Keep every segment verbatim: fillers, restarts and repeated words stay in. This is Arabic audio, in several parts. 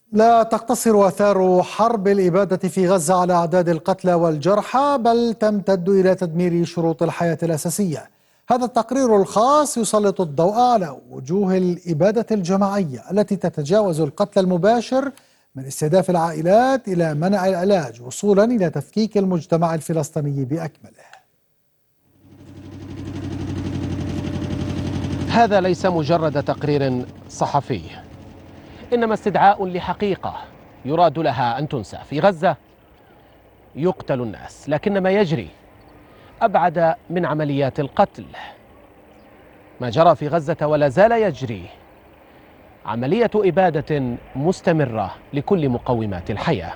لا تقتصر آثار حرب الإبادة في غزة على أعداد القتلى والجرحى، بل تمتد إلى تدمير شروط الحياة الأساسية. هذا التقرير الخاص يسلط الضوء على وجوه الإبادة الجماعية التي تتجاوز القتل المباشر، من استهداف العائلات إلى منع العلاج، وصولا إلى تفكيك المجتمع الفلسطيني بأكمله. هذا ليس مجرد تقرير صحفي، إنما استدعاء لحقيقة يراد لها أن تنسى. في غزة يقتل الناس، لكن ما يجري أبعد من عمليات القتل. ما جرى في غزة ولا زال يجري عملية إبادة مستمرة لكل مقومات الحياة.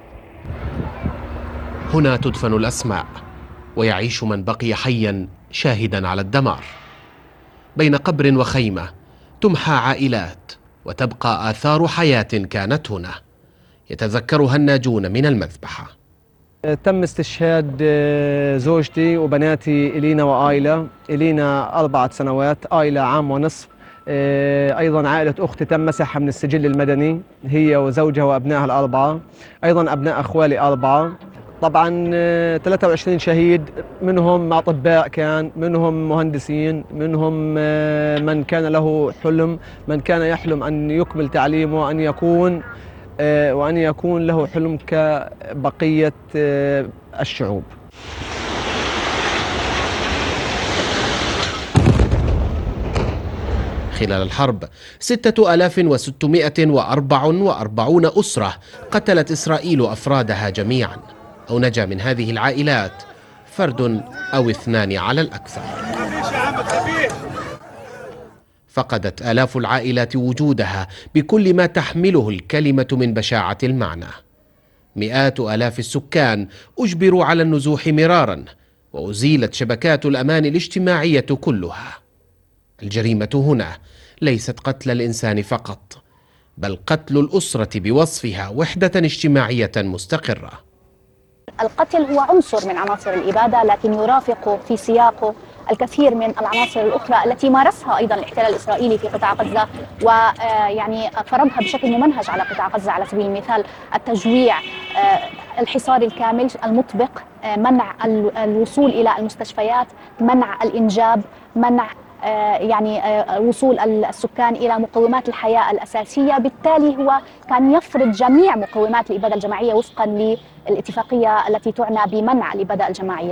هنا تدفن الأسماء ويعيش من بقي حيا شاهدا على الدمار. بين قبر وخيمة تمحى عائلات وتبقى آثار حياة كانت هنا، يتذكرها الناجون من المذبحة. تم استشهاد زوجتي وبناتي إلينا وآيلا. إلينا أربعة سنوات، آيلا عام ونصف. أيضا عائلة أختي تم مسحها من السجل المدني، هي وزوجها وأبنائها الأربعة. أيضا أبناء أخوالي أربعة. طبعا ثلاثة وعشرين شهيد، منهم أطباء، كان منهم مهندسين، منهم من كان له حلم، من كان يحلم أن يكمل تعليمه وأن يكون وأن يكون له حلم كبقية الشعوب. خلال الحرب ستة آلاف وستمائة وأربعة وأربعين أسرة قتلت إسرائيل أفرادها جميعا، أو نجا من هذه العائلات فرد أو اثنان على الأكثر. فقدت آلاف العائلات وجودها بكل ما تحمله الكلمة من بشاعة المعنى. مئات آلاف السكان أجبروا على النزوح مرارا، وأزيلت شبكات الأمان الاجتماعية كلها. الجريمة هنا ليست قتل الإنسان فقط، بل قتل الأسرة بوصفها وحدة اجتماعية مستقرة. القتل هو عنصر من عناصر الإبادة، لكن يرافق في سياقه الكثير من العناصر الأخرى التي مارسها أيضا الاحتلال الإسرائيلي في قطاع غزة، ويعني فرضها بشكل ممنهج على قطاع غزة. على سبيل المثال التجويع، الحصار الكامل المطبق، منع الوصول إلى المستشفيات، منع الإنجاب، منع يعني وصول السكان إلى مقومات الحياة الأساسية. بالتالي هو كان يفرض جميع مقومات الإبادة الجماعية وفقا للاتفاقية التي تعنى بمنع الإبادة الجماعية.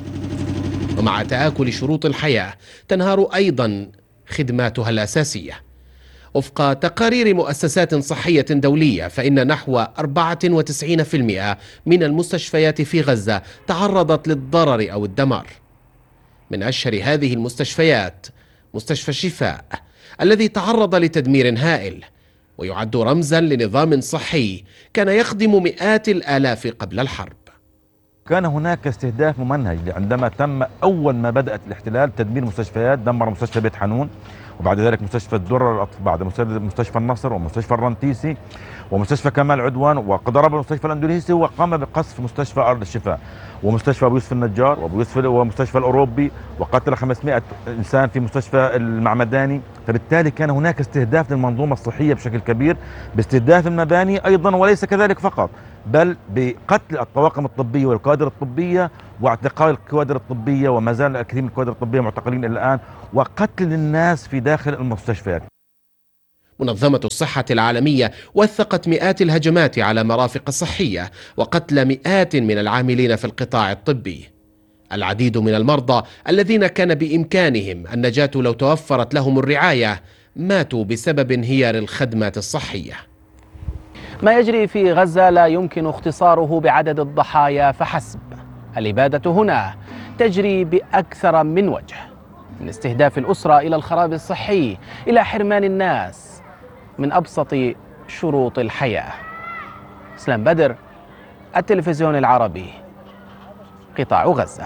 ومع تآكل شروط الحياة تنهار أيضا خدماتها الأساسية. وفق تقارير مؤسسات صحية دولية، فإن نحو أربعة وتسعين بالمئة من المستشفيات في غزة تعرضت للضرر أو الدمار. من أشهر هذه المستشفيات مستشفى الشفاء، الذي تعرض لتدمير هائل، ويعد رمزا لنظام صحي كان يخدم مئات الآلاف قبل الحرب. كان هناك استهداف ممنهج عندما تم أول ما بدأت الاحتلال تدمير مستشفيات. دمر مستشفى بيت حنون، وبعد ذلك مستشفى الدرة، بعد مستشفى النصر، ومستشفى الرنتيسي، ومستشفى كمال عدوان، وضرب المستشفى الاندونيسي، وقام بقصف مستشفى ارض الشفاء، ومستشفى ابو يوسف النجار، وابو يوسف ومستشفى الاوروبي، وقتل خمسمائة انسان في مستشفى المعمداني. فبالتالي كان هناك استهداف للمنظومه الصحيه بشكل كبير، باستهداف المباني ايضا، وليس كذلك فقط، بل بقتل الطواقم الطبيه والكوادر الطبيه، واعتقال الكوادر الطبيه، وما زال الاكثر من الكوادر الطبيه معتقلين الى الان، وقتل الناس في داخل المستشفيات. منظمة الصحة العالمية وثقت مئات الهجمات على مرافق صحية وقتل مئات من العاملين في القطاع الطبي. العديد من المرضى الذين كان بإمكانهم النجاة لو توفرت لهم الرعاية ماتوا بسبب انهيار الخدمات الصحية. ما يجري في غزة لا يمكن اختصاره بعدد الضحايا فحسب. الإبادة هنا تجري بأكثر من وجه، من استهداف الأسرة إلى الخراب الصحي، إلى حرمان الناس من أبسط شروط الحياة. اسلام بدر، التلفزيون العربي، قطاع غزة.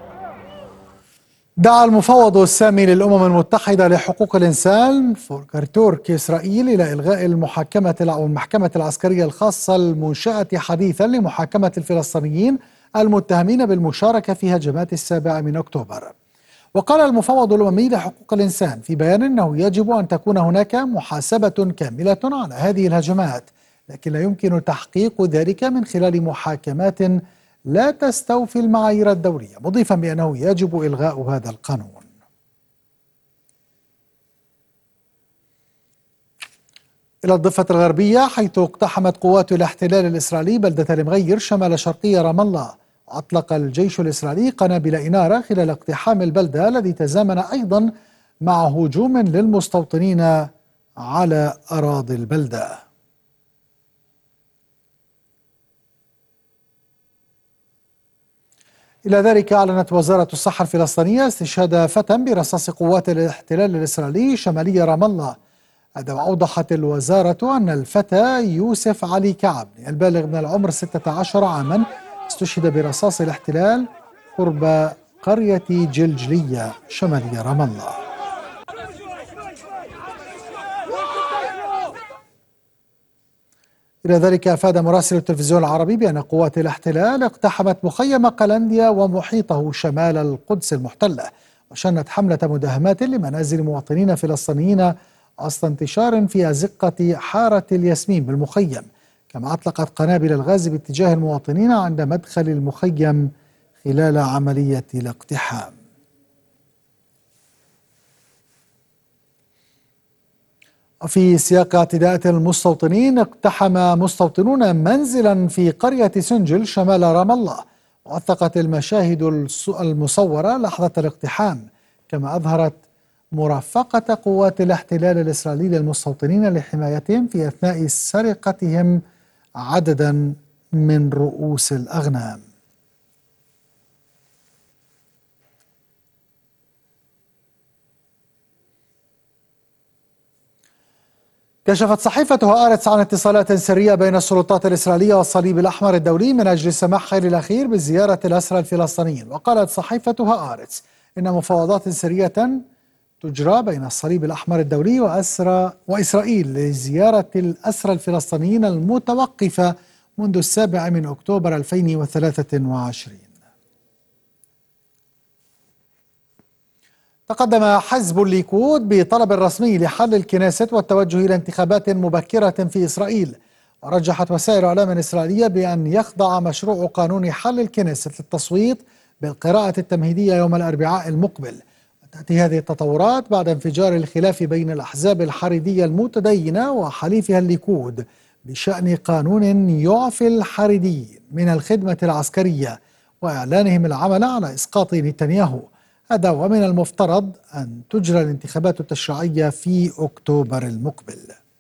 دعا المفوض السامي للأمم المتحدة لحقوق الإنسان فولكر تورك إسرائيل إلى إلغاء المحاكمة أو المحكمة العسكرية الخاصة المنشأة حديثا لمحاكمة الفلسطينيين المتهمين بالمشاركة في هجمات السابع من أكتوبر. وقال المفوض الأممي لحقوق الإنسان في بيان أنه يجب أن تكون هناك محاسبة كاملة على هذه الهجمات، لكن لا يمكن تحقيق ذلك من خلال محاكمات لا تستوفي المعايير الدولية، مضيفا بأنه يجب إلغاء هذا القانون. إلى الضفة الغربية، حيث اقتحمت قوات الاحتلال الإسرائيلي بلدة المغير شمال شرقي رام الله، وأطلق الجيش الإسرائيلي قنابل إنارة خلال اقتحام البلدة الذي تزامن أيضا مع هجوم للمستوطنين على أراضي البلدة. إلى ذلك، أعلنت وزارة الصحة الفلسطينية استشهاد فتى برصاص قوات الاحتلال الإسرائيلي شمالي رام الله. هذا وأوضحت الوزارة أن الفتى يوسف علي كعب البالغ من العمر ستة عشر عاما استشهد برصاص الاحتلال قرب قرية جلجلية شمالي رام الله. إلى ذلك، أفاد مراسل التلفزيون العربي بأن قوات الاحتلال اقتحمت مخيم قلنديا ومحيطه شمال القدس المحتلة، وشنت حملة مداهمات لمنازل مواطنين فلسطينيين وسط انتشار في أزقة حارة الياسمين بالمخيم، كما أطلقت قنابل الغاز باتجاه المواطنين عند مدخل المخيم خلال عملية الاقتحام. وفي سياق اعتداءات المستوطنين، اقتحم مستوطنون منزلا في قرية سنجل شمال رام الله، ووثقت المشاهد المصورة لحظة الاقتحام، كما أظهرت مرافقة قوات الاحتلال الإسرائيلي للمستوطنين لحمايتهم في أثناء سرقتهم عددا من رؤوس الأغنام. كشفت صحيفة هآرتس عن اتصالات سرية بين السلطات الإسرائيلية والصليب الأحمر الدولي من أجل السماح خير الأخير بزيارة الأسرى الفلسطينيين. وقالت صحيفة هآرتس إن مفاوضات سرية تجرى بين الصليب الأحمر الدولي وأسرى وإسرائيل لزيارة الأسرى الفلسطينيين المتوقفة منذ السابع من أكتوبر ألفين وثلاثة وعشرين. تقدم حزب الليكود بطلب رسمي لحل الكنيسة والتوجه إلى انتخابات مبكرة في إسرائيل، ورجحت وسائل إعلام إسرائيلية بأن يخضع مشروع قانون حل الكنيسة للتصويت بالقراءة التمهيدية يوم الأربعاء المقبل. وتأتي هذه التطورات بعد انفجار الخلاف بين الأحزاب الحريدية المتدينة وحليفها الليكود بشأن قانون يعفي الحريديين من الخدمة العسكرية وإعلانهم العمل على إسقاط نتنياهو. هذا ومن المفترض أن تجرى الانتخابات التشريعية في أكتوبر المقبل.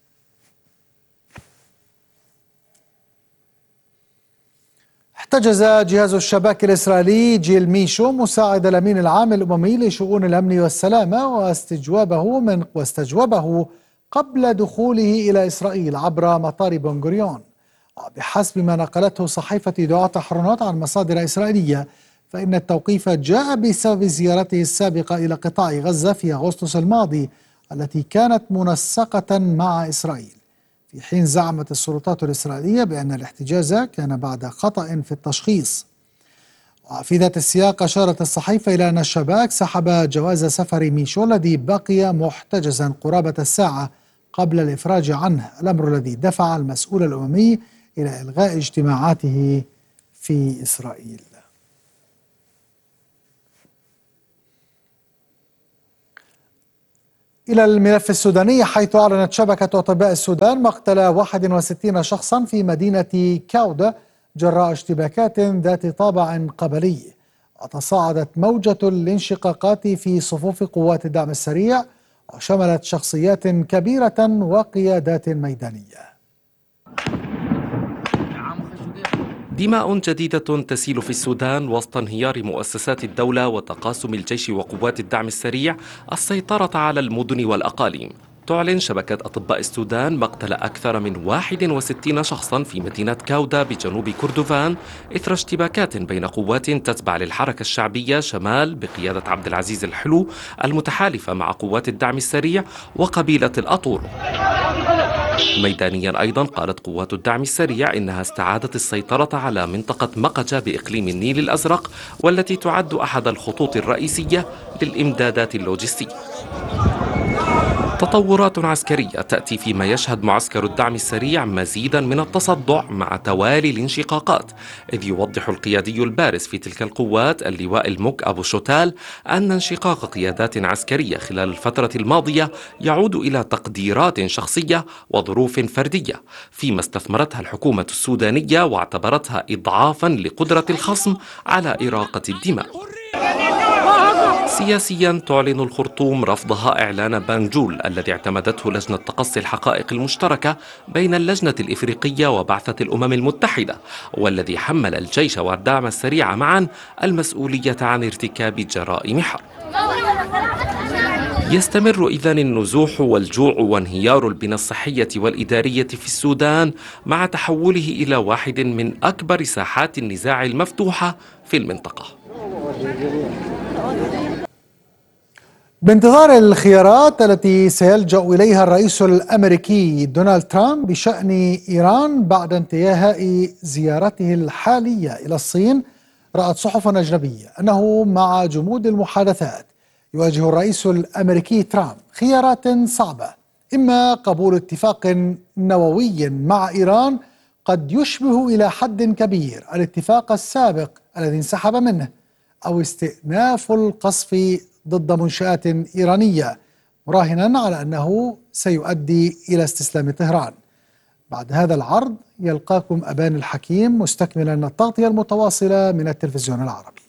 احتجز جهاز الشباك الإسرائيلي جيل ميشو مساعد الأمين العام الأممي لشؤون الأمن والسلامة واستجوابه من واستجوبه قبل دخوله إلى إسرائيل عبر مطار بن غوريون. وبحسب ما نقلته صحيفة دعاة حرونوت عن مصادر إسرائيلية، فإن التوقيف جاء بسبب زيارته السابقة إلى قطاع غزة في أغسطس الماضي التي كانت منسقة مع إسرائيل، في حين زعمت السلطات الإسرائيلية بأن الاحتجاز كان بعد خطأ في التشخيص. وفي ذات السياق أشارت الصحيفة إلى أن الشباك سحب جواز سفر ميشو الذي بقي محتجزا قرابة الساعة قبل الإفراج عنه، الأمر الذي دفع المسؤول الأممي إلى إلغاء اجتماعاته في إسرائيل. إلى الملف السوداني، حيث أعلنت شبكة أطباء السودان مقتل واحد وستين شخصا في مدينة كاودة جراء اشتباكات ذات طابع قبلي. وتصاعدت موجة الانشقاقات في صفوف قوات الدعم السريع وشملت شخصيات كبيرة وقيادات ميدانية. دماء جديدة تسيل في السودان وسط انهيار مؤسسات الدولة وتقاسم الجيش وقوات الدعم السريع السيطرة على المدن والأقاليم. تعلن شبكة أطباء السودان مقتل أكثر من واحد وستين شخصا في مدينة كاودة بجنوب كردفان إثر اشتباكات بين قوات تتبع للحركة الشعبية شمال بقيادة عبد العزيز الحلو المتحالفة مع قوات الدعم السريع وقبيلة الأطور. ميدانيا أيضا قالت قوات الدعم السريع إنها استعادت السيطرة على منطقة مقجة بإقليم النيل الأزرق، والتي تعد أحد الخطوط الرئيسية للإمدادات اللوجستية. تطورات عسكرية تأتي فيما يشهد معسكر الدعم السريع مزيدا من التصدع مع توالي الانشقاقات، إذ يوضح القيادي البارز في تلك القوات اللواء المك أبو شوتال أن انشقاق قيادات عسكرية خلال الفترة الماضية يعود إلى تقديرات شخصية وظروف فردية، فيما استثمرتها الحكومة السودانية واعتبرتها إضعافا لقدرة الخصم على إراقة الدماء. سياسيا تعلن الخرطوم رفضها إعلان بانجول الذي اعتمدته لجنة تقصي الحقائق المشتركة بين اللجنة الإفريقية وبعثة الأمم المتحدة، والذي حمل الجيش والدعم السريع معا المسؤولية عن ارتكاب جرائم حرب. يستمر إذن النزوح والجوع وانهيار البنى الصحية والإدارية في السودان مع تحوله إلى واحد من أكبر ساحات النزاع المفتوحة في المنطقة. بانتظار الخيارات التي سيلجأ إليها الرئيس الأمريكي دونالد ترامب بشأن إيران بعد انتهاء زيارته الحالية إلى الصين، رأت صحف أجنبية أنه مع جمود المحادثات يواجه الرئيس الأمريكي ترامب خيارات صعبة، إما قبول اتفاق نووي مع إيران قد يشبه إلى حد كبير الاتفاق السابق الذي انسحب منه، أو استئناف القصف ضد منشآت إيرانية، مراهنا على أنه سيؤدي إلى استسلام طهران. بعد هذا العرض يلقاكم أبان الحكيم مستكملا التغطية المتواصلة من التلفزيون العربي.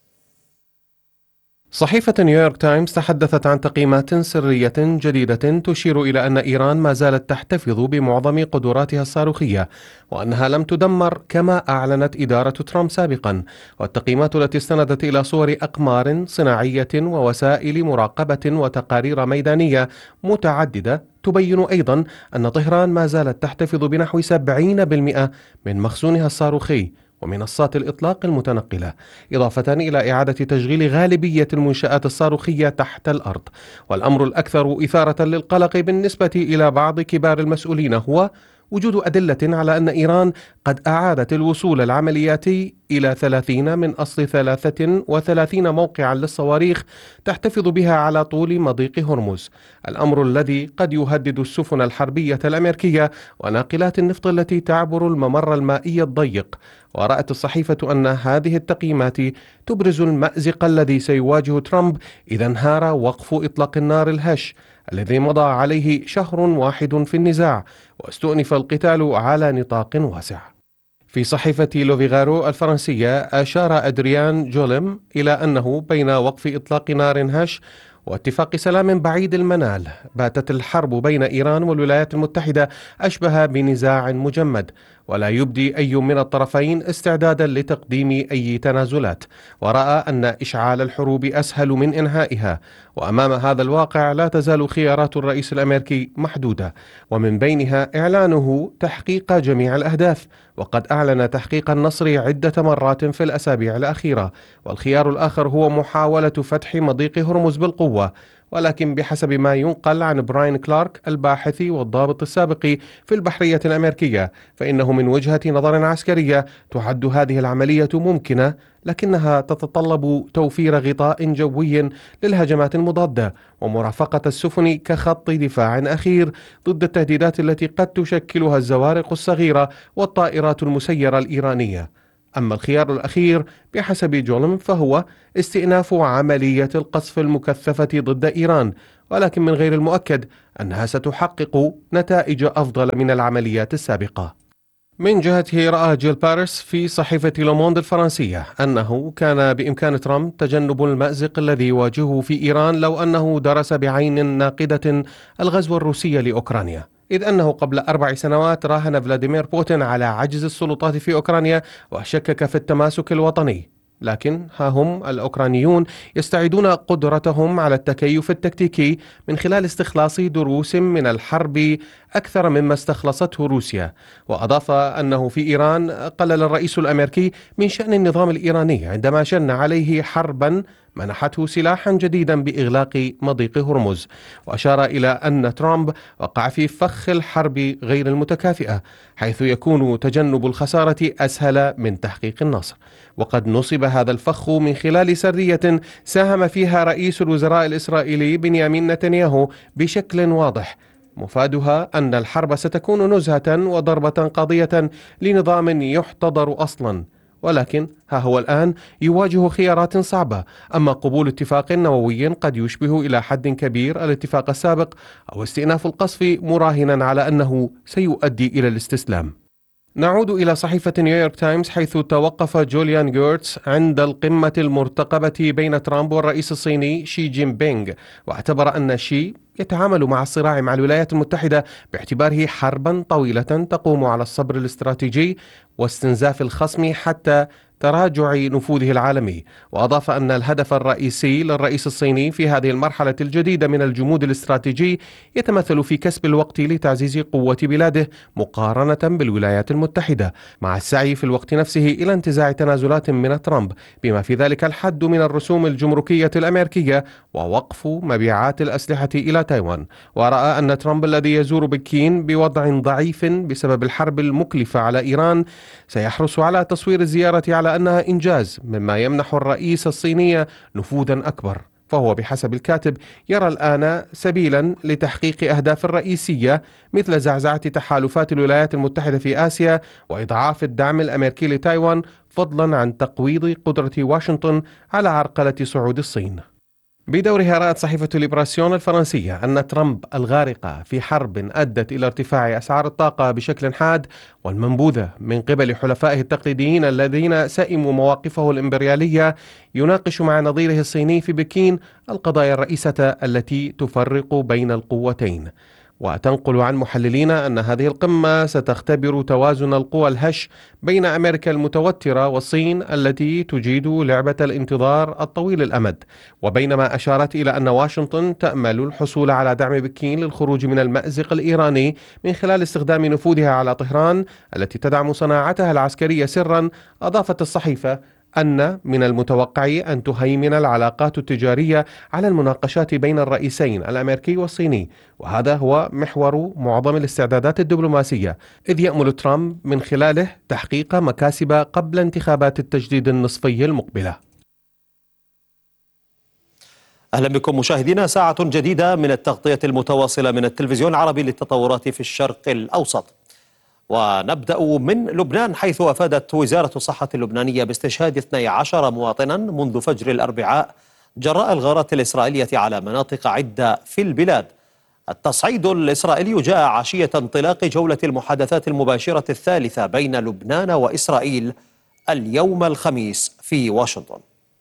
صحيفة نيويورك تايمز تحدثت عن تقييمات سرية جديدة تشير إلى أن إيران ما زالت تحتفظ بمعظم قدراتها الصاروخية، وأنها لم تدمر كما أعلنت إدارة ترامب سابقا. والتقييمات التي استندت إلى صور أقمار صناعية ووسائل مراقبة وتقارير ميدانية متعددة تبين أيضا أن طهران ما زالت تحتفظ بنحو سبعين بالمئة من مخزونها الصاروخي ومنصات الإطلاق المتنقلة، إضافة إلى إعادة تشغيل غالبية المنشآت الصاروخية تحت الأرض. والأمر الأكثر إثارة للقلق بالنسبة إلى بعض كبار المسؤولين هو وجود أدلة على أن إيران قد أعادت الوصول العملياتي إلى ثلاثين من أصل ثلاثة وثلاثين موقعا للصواريخ تحتفظ بها على طول مضيق هرمز، الأمر الذي قد يهدد السفن الحربية الأمريكية وناقلات النفط التي تعبر الممر المائي الضيق. ورأت الصحيفة أن هذه التقييمات تبرز المأزق الذي سيواجه ترامب إذا انهار وقف إطلاق النار الهش الذي مضى عليه شهر واحد في النزاع واستؤنف القتال على نطاق واسع. في صحيفة لوفيغارو الفرنسية أشار أدريان جوليم إلى أنه بين وقف إطلاق نار هش واتفاق سلام بعيد المنال باتت الحرب بين إيران والولايات المتحدة أشبه بنزاع مجمد، ولا يبدي أي من الطرفين استعدادا لتقديم أي تنازلات، ورأى أن إشعال الحروب أسهل من إنهائها. وأمام هذا الواقع لا تزال خيارات الرئيس الأمريكي محدودة، ومن بينها إعلانه تحقيق جميع الأهداف، وقد أعلن تحقيق النصر عدة مرات في الأسابيع الأخيرة. والخيار الآخر هو محاولة فتح مضيق هرمز بالقوة، ولكن بحسب ما ينقل عن براين كلارك الباحث والضابط السابق في البحرية الأمريكية، فإنه من وجهة نظر عسكرية تعد هذه العملية ممكنة، لكنها تتطلب توفير غطاء جوي للهجمات المضادة ومرافقة السفن كخط دفاع أخير ضد التهديدات التي قد تشكلها الزوارق الصغيرة والطائرات المسيرة الإيرانية. أما الخيار الأخير بحسب جولم فهو استئناف عملية القصف المكثفة ضد إيران، ولكن من غير المؤكد أنها ستحقق نتائج أفضل من العمليات السابقة. من جهته رأى جيل باريس في صحيفة لوموند الفرنسية أنه كان بإمكان ترامب تجنب المأزق الذي يواجهه في إيران لو أنه درس بعين ناقدة الغزو الروسي لأوكرانيا، إذ أنه قبل أربع سنوات راهن فلاديمير بوتين على عجز السلطات في أوكرانيا وشكك في التماسك الوطني. لكن ها هم الأوكرانيون يستعيدون قدرتهم على التكيف التكتيكي من خلال استخلاص دروس من الحرب أكثر مما استخلصته روسيا. وأضاف أنه في إيران قلل الرئيس الأمريكي من شأن النظام الإيراني عندما شن عليه حربا منحته سلاحا جديدا بإغلاق مضيق هرمز، وأشار إلى أن ترامب وقع في فخ الحرب غير المتكافئة، حيث يكون تجنب الخسارة أسهل من تحقيق النصر. وقد نصب هذا الفخ من خلال سرية ساهم فيها رئيس الوزراء الإسرائيلي بنيامين نتنياهو بشكل واضح، مفادها أن الحرب ستكون نزهة وضربة قاضية لنظام يحتضر أصلا. ولكن ها هو الآن يواجه خيارات صعبة، أما قبول اتفاق نووي قد يشبه إلى حد كبير الاتفاق السابق، أو استئناف القصف مراهنا على أنه سيؤدي إلى الاستسلام. نعود إلى صحيفة نيويورك تايمز، حيث توقف جوليان جيرتس عند القمة المرتقبة بين ترامب والرئيس الصيني شي جين بينغ، واعتبر أن شي يتعامل مع الصراع مع الولايات المتحدة باعتباره حربا طويلة تقوم على الصبر الاستراتيجي واستنزاف الخصم حتى تراجع نفوذه العالمي. وأضاف أن الهدف الرئيسي للرئيس الصيني في هذه المرحلة الجديدة من الجمود الاستراتيجي يتمثل في كسب الوقت لتعزيز قوة بلاده مقارنة بالولايات المتحدة، مع السعي في الوقت نفسه إلى انتزاع تنازلات من ترامب، بما في ذلك الحد من الرسوم الجمركية الأمريكية ووقف مبيعات الأسلحة إلى تايوان. ورأى أن ترامب الذي يزور بكين بوضع ضعيف بسبب الحرب المكلفة على إيران سيحرص على تصوير الزيارة على أنها إنجاز، مما يمنح الرئيس الصيني نفوذا أكبر. فهو بحسب الكاتب يرى الآن سبيلا لتحقيق أهداف الرئيسية، مثل زعزعة تحالفات الولايات المتحدة في آسيا وإضعاف الدعم الأمريكي لتايوان، فضلا عن تقويض قدرة واشنطن على عرقلة صعود الصين. بدورها رأت صحيفة ليبراسيون الفرنسية أن ترامب الغارقة في حرب أدت إلى ارتفاع أسعار الطاقة بشكل حاد والمنبوذة من قبل حلفائه التقليديين الذين سئموا مواقفه الإمبريالية، يناقش مع نظيره الصيني في بكين القضايا الرئيسة التي تفرق بين القوتين. وتنقل عن محللين أن هذه القمة ستختبر توازن القوى الهش بين أمريكا المتوترة والصين التي تجيد لعبة الانتظار الطويل الأمد، وبينما أشارت إلى أن واشنطن تأمل الحصول على دعم بكين للخروج من المأزق الإيراني من خلال استخدام نفوذها على طهران التي تدعم صناعتها العسكرية سرا. أضافت الصحيفة أن من المتوقع أن تهيمن العلاقات التجارية على المناقشات بين الرئيسين الأمريكي والصيني، وهذا هو محور معظم الاستعدادات الدبلوماسية، إذ يأمل ترامب من خلاله تحقيق مكاسب قبل انتخابات التجديد النصفي المقبلة. أهلا بكم مشاهدينا، ساعة جديدة من التغطية المتواصلة من التلفزيون العربي للتطورات في الشرق الأوسط. ونبدأ من لبنان، حيث أفادت وزارة الصحة اللبنانية باستشهاد اثني عشر مواطنا منذ فجر الأربعاء جراء الغارات الإسرائيلية على مناطق عدة في البلاد. التصعيد الإسرائيلي جاء عشية انطلاق جولة المحادثات المباشرة الثالثة بين لبنان وإسرائيل اليوم الخميس في واشنطن.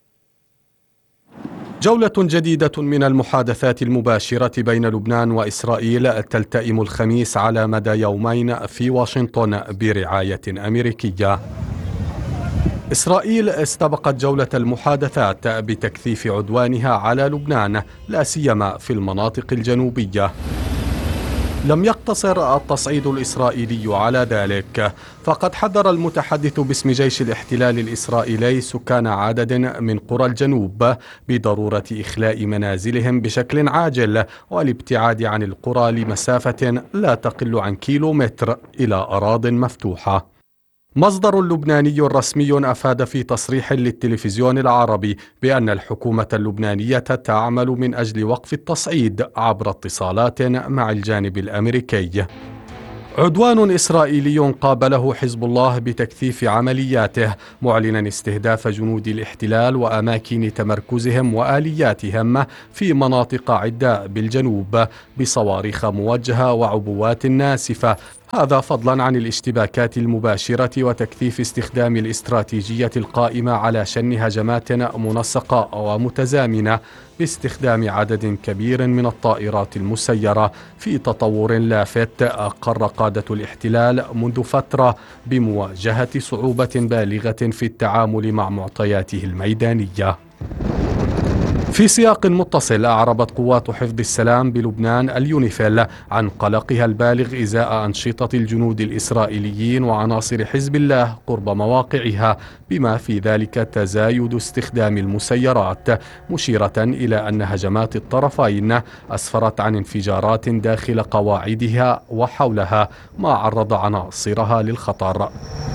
جولة جديدة من المحادثات المباشرة بين لبنان وإسرائيل تلتئم الخميس على مدى يومين في واشنطن برعاية أمريكية. إسرائيل استبقت جولة المحادثات بتكثيف عدوانها على لبنان، لا سيما في المناطق الجنوبية. لم يقتصر التصعيد الإسرائيلي على ذلك، فقد حذر المتحدث باسم جيش الاحتلال الإسرائيلي سكان عدد من قرى الجنوب بضرورة إخلاء منازلهم بشكل عاجل والابتعاد عن القرى لمسافة لا تقل عن كيلومتر إلى أراضٍ مفتوحة. مصدر لبناني رسمي أفاد في تصريح للتلفزيون العربي بأن الحكومة اللبنانية تعمل من أجل وقف التصعيد عبر اتصالات مع الجانب الأمريكي. عدوان إسرائيلي قابله حزب الله بتكثيف عملياته، معلنا استهداف جنود الاحتلال وأماكن تمركزهم وآلياتهم في مناطق عدة بالجنوب بصواريخ موجهة وعبوات ناسفة، هذا فضلا عن الاشتباكات المباشرة وتكثيف استخدام الاستراتيجية القائمة على شن هجمات منسقة ومتزامنة باستخدام عدد كبير من الطائرات المسيرة، في تطور لافت أقر قادة الاحتلال منذ فترة بمواجهة صعوبة بالغة في التعامل مع معطياته الميدانية. في سياق متصل، أعربت قوات حفظ السلام بلبنان اليونيفيل عن قلقها البالغ إزاء أنشطة الجنود الإسرائيليين وعناصر حزب الله قرب مواقعها، بما في ذلك تزايد استخدام المسيرات، مشيرة إلى أن هجمات الطرفين أسفرت عن انفجارات داخل قواعدها وحولها، ما عرض عناصرها للخطر.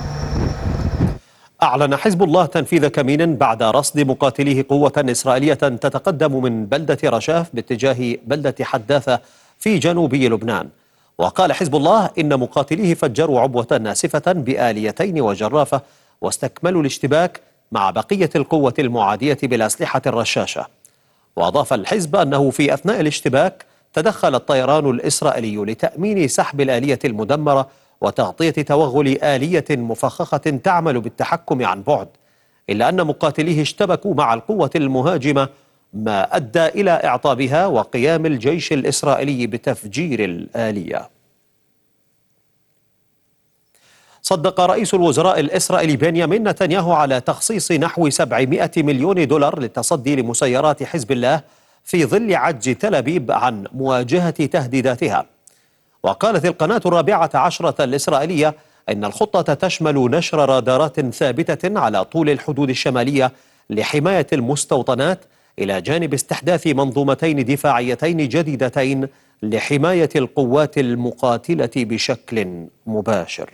أعلن حزب الله تنفيذ كمين بعد رصد مقاتليه قوة إسرائيلية تتقدم من بلدة رشاف باتجاه بلدة حداثة في جنوبي لبنان. وقال حزب الله إن مقاتليه فجروا عبوة ناسفة بآليتين وجرافة واستكملوا الاشتباك مع بقية القوة المعادية بالأسلحة الرشاشة. وأضاف الحزب أنه في أثناء الاشتباك تدخل الطيران الإسرائيلي لتأمين سحب الآلية المدمرة وتغطية توغل آلية مفخخة تعمل بالتحكم عن بعد، إلا أن مقاتليه اشتبكوا مع القوة المهاجمة، ما أدى إلى إعطابها وقيام الجيش الإسرائيلي بتفجير الآلية. صدق رئيس الوزراء الإسرائيلي بنيامين نتنياهو على تخصيص نحو سبعمائة مليون دولار للتصدي لمسيرات حزب الله في ظل عجز تل أبيب عن مواجهة تهديداتها. وقالت القناة الرابعة عشرة الإسرائيلية إن الخطة تشمل نشر رادارات ثابتة على طول الحدود الشمالية لحماية المستوطنات، إلى جانب استحداث منظومتين دفاعيتين جديدتين لحماية القوات المقاتلة بشكل مباشر.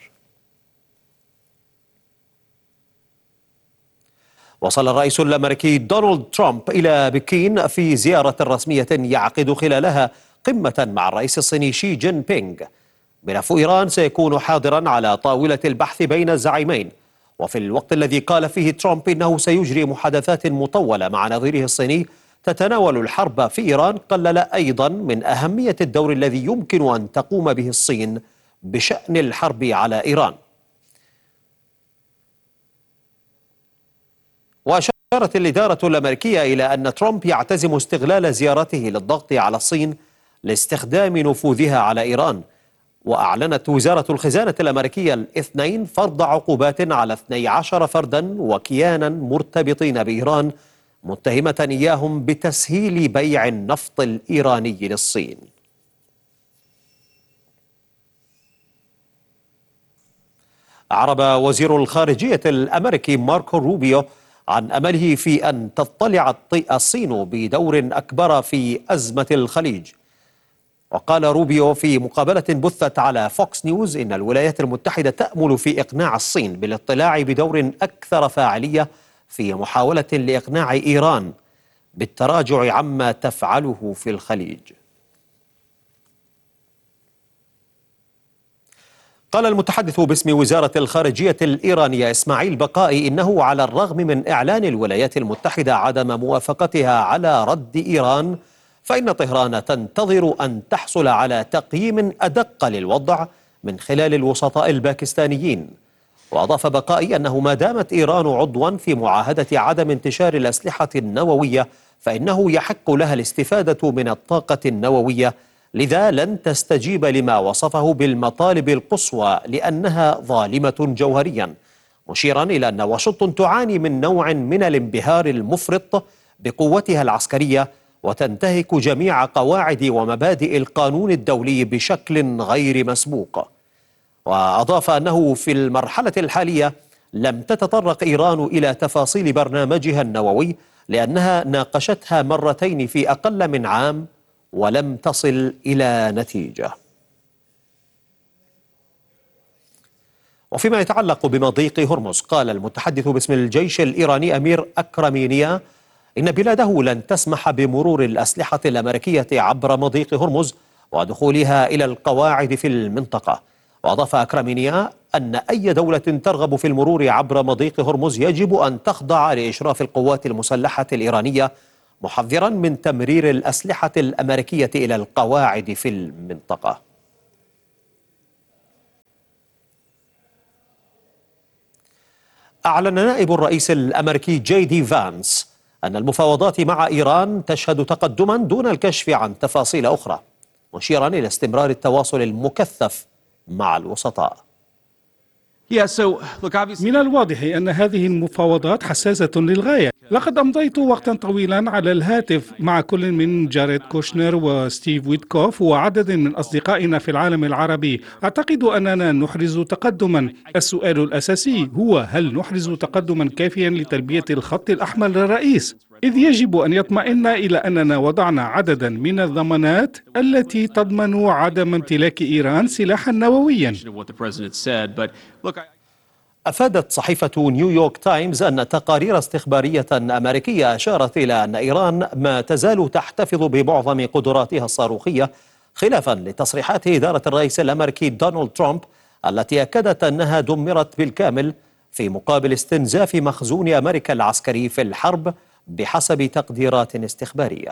وصل الرئيس الأمريكي دونالد ترامب إلى بكين في زيارة رسمية يعقد خلالها قمة مع الرئيس الصيني شي جين بينغ. ملف إيران سيكون حاضرا على طاولة البحث بين الزعيمين، وفي الوقت الذي قال فيه ترامب إنه سيجري محادثات مطولة مع نظيره الصيني تتناول الحرب في إيران، قلل أيضا من أهمية الدور الذي يمكن أن تقوم به الصين بشأن الحرب على إيران. وأشارت الإدارة الأمريكية إلى أن ترامب يعتزم استغلال زيارته للضغط على الصين لاستخدام نفوذها على إيران. وأعلنت وزارة الخزانة الأمريكية الاثنين فرض عقوبات على اثني عشر فردا وكيانا مرتبطين بإيران، متهمة إياهم بتسهيل بيع النفط الإيراني للصين. أعرب وزير الخارجية الأمريكي ماركو روبيو عن أمله في أن تطلع الصين بدور أكبر في أزمة الخليج. وقال روبيو في مقابلة بثت على فوكس نيوز إن الولايات المتحدة تأمل في إقناع الصين بالاطلاع بدور أكثر فاعلية في محاولة لإقناع إيران بالتراجع عما تفعله في الخليج. قال المتحدث باسم وزارة الخارجية الإيرانية إسماعيل بقائي إنه على الرغم من إعلان الولايات المتحدة عدم موافقتها على رد إيران، فإن طهران تنتظر أن تحصل على تقييم أدق للوضع من خلال الوسطاء الباكستانيين. وأضاف بقائي أنه ما دامت إيران عضوا في معاهدة عدم انتشار الأسلحة النووية فإنه يحق لها الاستفادة من الطاقة النووية، لذا لن تستجيب لما وصفه بالمطالب القصوى لأنها ظالمة جوهريا، مشيرا إلى أن واشنطن تعاني من نوع من الانبهار المفرط بقوتها العسكرية وتنتهك جميع قواعد ومبادئ القانون الدولي بشكل غير مسبوق. وأضاف أنه في المرحلة الحالية لم تتطرق إيران إلى تفاصيل برنامجها النووي لأنها ناقشتها مرتين في أقل من عام ولم تصل إلى نتيجة. وفيما يتعلق بمضيق هرمز، قال المتحدث باسم الجيش الإيراني أمير أكرمينيا إن بلاده لن تسمح بمرور الأسلحة الأمريكية عبر مضيق هرمز ودخولها إلى القواعد في المنطقة. وأضاف أكرمينيا أن أي دولة ترغب في المرور عبر مضيق هرمز يجب أن تخضع لإشراف القوات المسلحة الإيرانية، محذرا من تمرير الأسلحة الأمريكية إلى القواعد في المنطقة. أعلن نائب الرئيس الأمريكي جي دي فانس أن المفاوضات مع إيران تشهد تقدما دون الكشف عن تفاصيل أخرى، مشيرا إلى استمرار التواصل المكثف مع الوسطاء. من الواضح أن هذه المفاوضات حساسة للغاية. لقد أمضيت وقتا طويلا على الهاتف مع كل من جاريد كوشنر وستيف ويتكوف وعدد من أصدقائنا في العالم العربي. أعتقد أننا نحرز تقدما. السؤال الأساسي هو هل نحرز تقدما كافيا لتلبية الخط الأحمر للرئيس؟ إذ يجب أن يطمئن إلى أننا وضعنا عددا من الضمانات التي تضمن عدم امتلاك إيران سلاحا نوويا. أفادت صحيفة نيويورك تايمز أن تقارير استخبارية أمريكية أشارت إلى أن إيران ما تزال تحتفظ بمعظم قدراتها الصاروخية، خلافا لتصريحات إدارة الرئيس الأمريكي دونالد ترامب التي أكدت أنها دمرت بالكامل في مقابل استنزاف مخزون أمريكا العسكري في الحرب بحسب تقديرات استخبارية.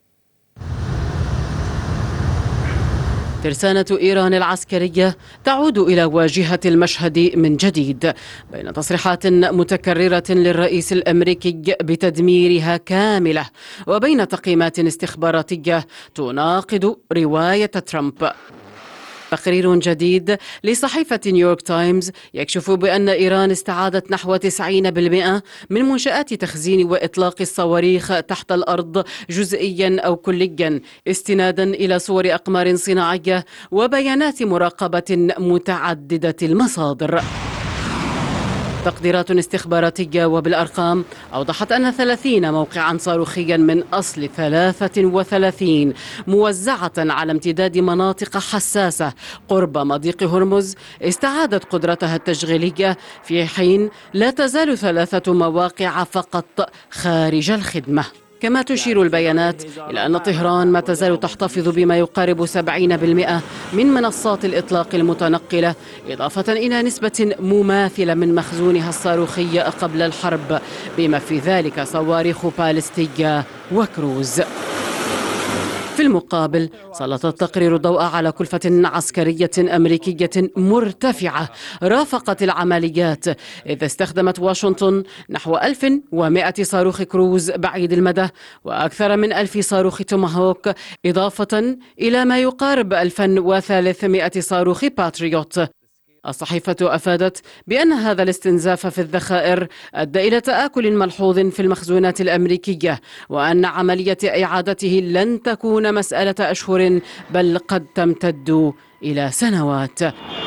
ترسانة إيران العسكرية تعود إلى واجهة المشهد من جديد بين تصريحات متكررة للرئيس الأمريكي بتدميرها كاملة وبين تقييمات استخباراتية تناقض رواية ترامب. تقرير جديد لصحيفة نيويورك تايمز يكشف بأن إيران استعادت نحو تسعين بالمئة من منشآت تخزين وإطلاق الصواريخ تحت الأرض جزئيا أو كليا، استنادا إلى صور أقمار صناعية وبيانات مراقبة متعددة المصادر. تقديرات استخباراتية وبالأرقام أوضحت أن ثلاثين موقعا صاروخيا من أصل ثلاثة وثلاثين موزعة على امتداد مناطق حساسة قرب مضيق هرمز استعادت قدرتها التشغيلية، في حين لا تزال ثلاثة مواقع فقط خارج الخدمة. كما تشير البيانات إلى أن طهران ما تزال تحتفظ بما يقارب سبعين بالمئة من منصات الإطلاق المتنقلة، إضافة إلى نسبة مماثلة من مخزونها الصاروخي قبل الحرب، بما في ذلك صواريخ باليستية وكروز. في المقابل سلط التقرير الضوء على كلفة عسكرية أمريكية مرتفعة رافقت العمليات، إذ استخدمت واشنطن نحو ألف ومئة صاروخ كروز بعيد المدى وأكثر من ألف صاروخ توماهوك، إضافة إلى ما يقارب ألف وثلاثمئة صاروخ باتريوت. الصحيفة أفادت بأن هذا الاستنزاف في الذخائر أدى إلى تآكل ملحوظ في المخزونات الأمريكية، وأن عملية إعادته لن تكون مسألة أشهر بل قد تمتد إلى سنوات.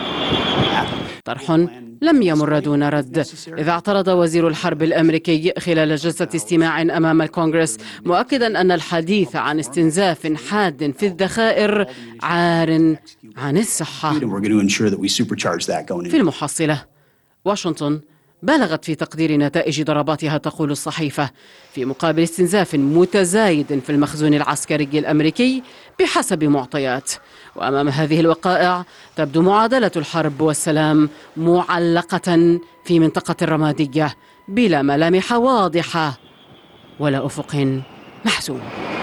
طرح لم يمر دون رد، إذا اعترض وزير الحرب الأمريكي خلال جلسة استماع أمام الكونغرس مؤكدا أن الحديث عن استنزاف حاد في الذخائر عار عن الصحة. في المحصلة واشنطن بالغت في تقدير نتائج ضرباتها، تقول الصحيفة، في مقابل استنزاف متزايد في المخزون العسكري الأمريكي بحسب معطيات. وأمام هذه الوقائع تبدو معادلة الحرب والسلام معلقة في منطقة الرمادية بلا ملامح واضحة ولا أفق محسوم.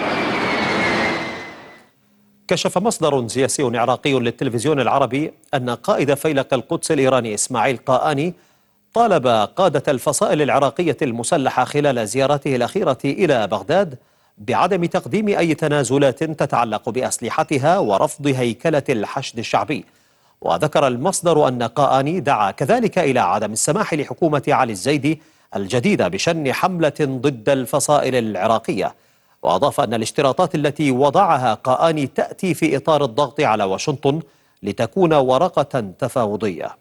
كشف مصدر سياسي عراقي للتلفزيون العربي أن قائد فيلق القدس الإيراني إسماعيل قائاني طالب قادة الفصائل العراقية المسلحة خلال زيارته الأخيرة إلى بغداد بعدم تقديم أي تنازلات تتعلق بأسلحتها ورفض هيكلة الحشد الشعبي. وذكر المصدر أن قائاني دعا كذلك إلى عدم السماح لحكومة علي الزيدي الجديدة بشن حملة ضد الفصائل العراقية. وأضاف أن الاشتراطات التي وضعها قائاني تأتي في إطار الضغط على واشنطن لتكون ورقة تفاوضية.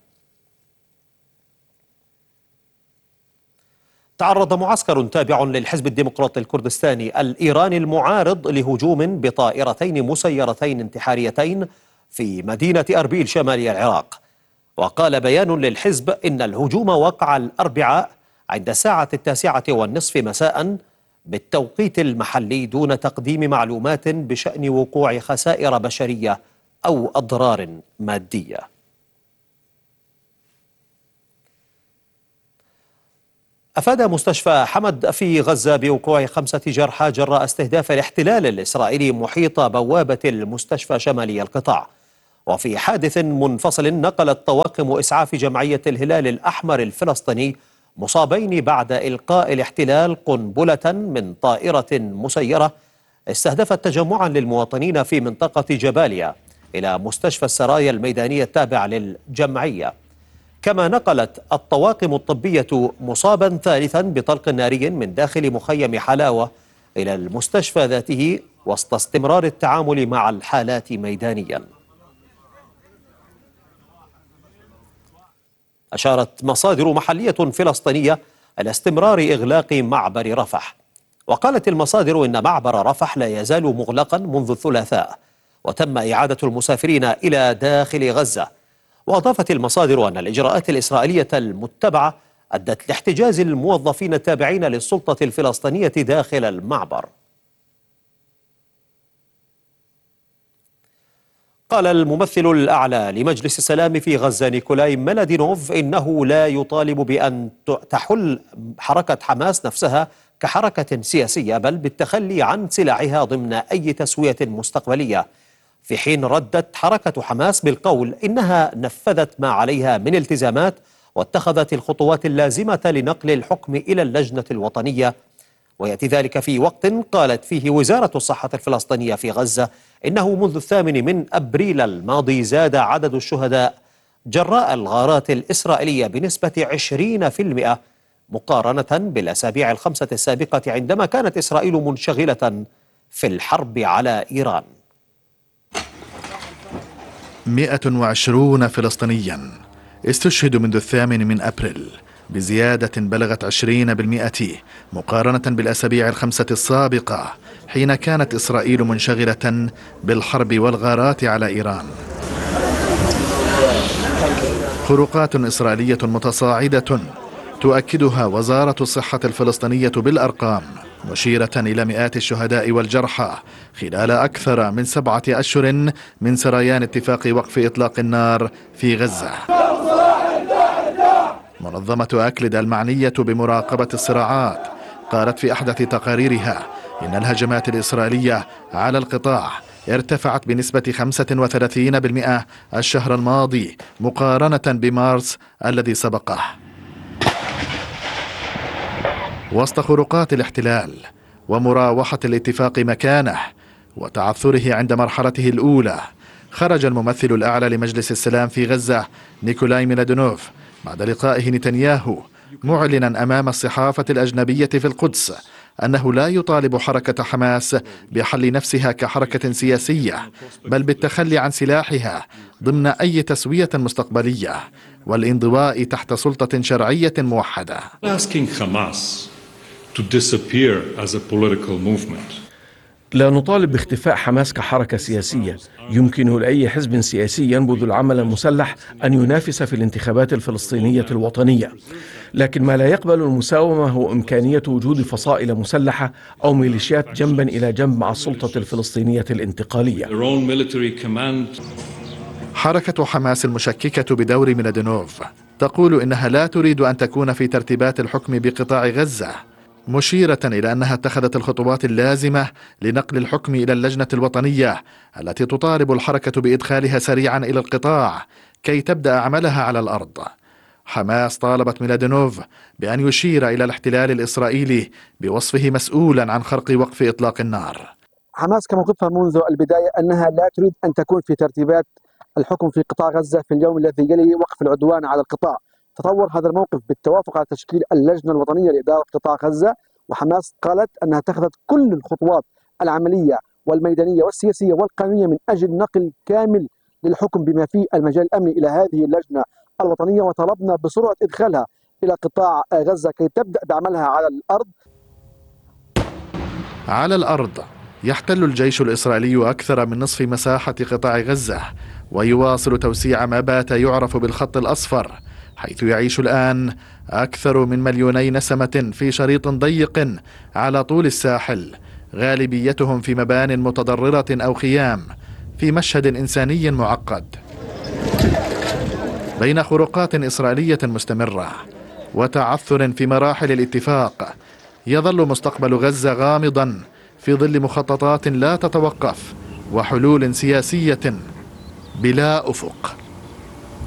تعرض معسكر تابع للحزب الديمقراطي الكردستاني الإيراني المعارض لهجوم بطائرتين مسيرتين انتحاريتين في مدينة أربيل شمال العراق. وقال بيان للحزب إن الهجوم وقع الأربعاء عند الساعة التاسعة والنصف مساء بالتوقيت المحلي دون تقديم معلومات بشأن وقوع خسائر بشرية أو أضرار مادية. أفاد مستشفى حمد في غزة بوقوع خمسة جرحى جراء استهداف الاحتلال الإسرائيلي محيط بوابة المستشفى شمالي القطاع. وفي حادث منفصل نقلت طواقم إسعاف جمعية الهلال الأحمر الفلسطيني مصابين بعد إلقاء الاحتلال قنبلة من طائرة مسيرة استهدفت تجمعا للمواطنين في منطقة جباليا إلى مستشفى السرايا الميدانية التابع للجمعية. كما نقلت الطواقم الطبية مصابا ثالثا بطلق ناري من داخل مخيم حلاوة إلى المستشفى ذاته وسط استمرار التعامل مع الحالات ميدانيا. أشارت مصادر محلية فلسطينية إلى استمرار إغلاق معبر رفح، وقالت المصادر إن معبر رفح لا يزال مغلقا منذ الثلاثاء وتم إعادة المسافرين إلى داخل غزة. وأضافت المصادر أن الإجراءات الإسرائيلية المتبعة أدت لاحتجاز الموظفين التابعين للسلطة الفلسطينية داخل المعبر. قال الممثل الأعلى لمجلس السلام في غزة نيكولاي ميلادينوف إنه لا يطالب بأن تحل حركة حماس نفسها كحركة سياسية، بل بالتخلي عن سلاحها ضمن أي تسوية مستقبلية، في حين ردت حركة حماس بالقول إنها نفذت ما عليها من التزامات واتخذت الخطوات اللازمة لنقل الحكم إلى اللجنة الوطنية. ويأتي ذلك في وقت قالت فيه وزارة الصحة الفلسطينية في غزة إنه منذ الثامن من أبريل الماضي زاد عدد الشهداء جراء الغارات الإسرائيلية بنسبة عشرين بالمئة مقارنة بالأسابيع الخمسة السابقة عندما كانت إسرائيل منشغلة في الحرب على إيران. مئة وعشرون فلسطينيا استشهدوا منذ الثامن من أبريل بزيادة بلغت عشرين بالمئة مقارنة بالأسابيع الخمسة السابقة حين كانت إسرائيل منشغلة بالحرب والغارات على إيران. خروقات إسرائيلية متصاعدة تؤكدها وزارة الصحة الفلسطينية بالأرقام، مشيرة إلى مئات الشهداء والجرحى خلال أكثر من سبعة أشهر من سريان اتفاق وقف إطلاق النار في غزة. منظمة أكليد المعنية بمراقبة الصراعات قالت في أحدث تقاريرها إن الهجمات الإسرائيلية على القطاع ارتفعت بنسبة خمسة وثلاثين بالمئة الشهر الماضي مقارنة بمارس الذي سبقه. وسط خروقات الاحتلال ومراوحة الاتفاق مكانه وتعثره عند مرحلته الأولى، خرج الممثل الأعلى لمجلس السلام في غزة نيكولاي ميلادينوف بعد لقائه نتنياهو معلنا أمام الصحافة الأجنبية في القدس أنه لا يطالب حركة حماس بحل نفسها كحركة سياسية، بل بالتخلي عن سلاحها ضمن أي تسوية مستقبلية والانضواء تحت سلطة شرعية موحدة. لا نطالب باختفاء حماس كحركة سياسية. يمكن لأي حزب سياسي ينبذ العمل المسلح أن ينافس في الانتخابات الفلسطينية الوطنية، لكن ما لا يقبل المساومة هو إمكانية وجود فصائل مسلحة أو ميليشيات جنبا إلى جنب مع السلطة الفلسطينية الانتقالية. حركة حماس المشككة بدور ميلادينوف تقول إنها لا تريد أن تكون في ترتيبات الحكم بقطاع غزة، مشيرة إلى أنها اتخذت الخطوات اللازمة لنقل الحكم إلى اللجنة الوطنية التي تطالب الحركة بإدخالها سريعا إلى القطاع كي تبدأ عملها على الأرض. حماس طالبت ميلادينوف بأن يشير إلى الاحتلال الإسرائيلي بوصفه مسؤولا عن خرق وقف إطلاق النار. حماس كموقفها منذ البداية أنها لا تريد أن تكون في ترتيبات الحكم في قطاع غزة في اليوم الذي يلي وقف العدوان على القطاع. تطور هذا الموقف بالتوافق على تشكيل اللجنة الوطنية لإدارة قطاع غزة، وحماس قالت أنها اتخذت كل الخطوات العملية والميدانية والسياسية والقانونية من أجل نقل كامل للحكم بما فيه المجال الأمني إلى هذه اللجنة الوطنية، وطلبنا بسرعة إدخالها إلى قطاع غزة كي تبدأ بعملها على الأرض. على الأرض يحتل الجيش الإسرائيلي أكثر من نصف مساحة قطاع غزة، ويواصل توسيع ما بات يعرف بالخط الأصفر، حيث يعيش الآن أكثر من مليوني نسمة في شريط ضيق على طول الساحل، غالبيتهم في مبان متضررة أو خيام، في مشهد إنساني معقد. بين خروقات إسرائيلية مستمرة وتعثر في مراحل الاتفاق، يظل مستقبل غزة غامضا في ظل مخططات لا تتوقف وحلول سياسية بلا أفق.